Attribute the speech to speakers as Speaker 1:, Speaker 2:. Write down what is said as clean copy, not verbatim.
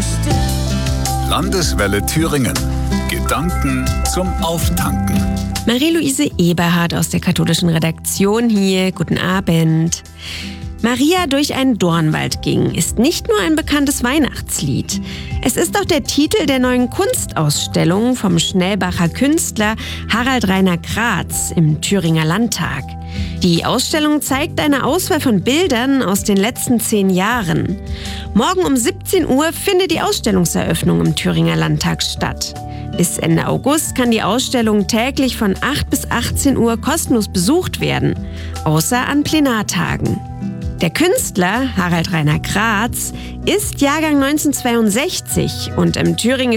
Speaker 1: Landeswelle Thüringen. Gedanken zum Auftanken.
Speaker 2: Marie-Louise Eberhardt aus der katholischen Redaktion hier. Guten Abend. Maria durch einen Dornwald ging ist nicht nur ein bekanntes Weihnachtslied. Es ist auch der Titel der neuen Kunstausstellung vom Schnellbacher Künstler Harald Rainer Kratz im Thüringer Landtag. Die Ausstellung zeigt eine Auswahl von Bildern aus den letzten 10 Jahren. Morgen um 17 Uhr findet die Ausstellungseröffnung im Thüringer Landtag statt. Bis Ende August kann die Ausstellung täglich von 8 bis 18 Uhr kostenlos besucht werden, außer an Plenartagen. Der Künstler Harald Rainer Kratz ist Jahrgang 1962 und im thüringischen